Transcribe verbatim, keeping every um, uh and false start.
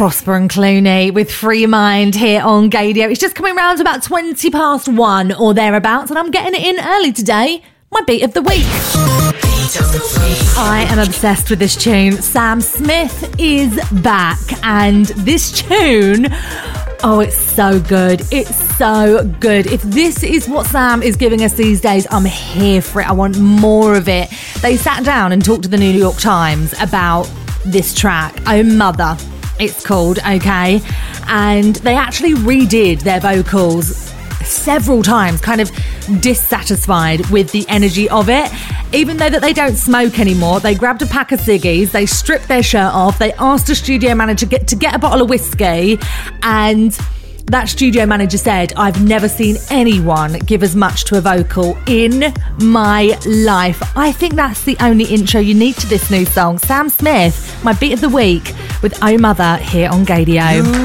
Prosper and Clooney with Free Mind here on Gaydio. It's just coming round to about twenty past one or thereabouts, and I'm getting it in early today. My beat of the week. I am obsessed with this tune. Sam Smith is back, and this tune, oh, it's so good. It's so good. If this is what Sam is giving us these days, I'm here for it. I want more of it. They sat down and talked to the New York Times about this track, Oh Mother, it's called, okay? And they actually redid their vocals several times, kind of dissatisfied with the energy of it. Even though that they don't smoke anymore, they grabbed a pack of ciggies, they stripped their shirt off, they asked a studio manager get, to get a bottle of whiskey, and that studio manager said, I've never seen anyone give as much to a vocal in my life. I think that's the only intro you need to this new song. Sam Smith, my beat of the week with Oh Mother here on Gaydio.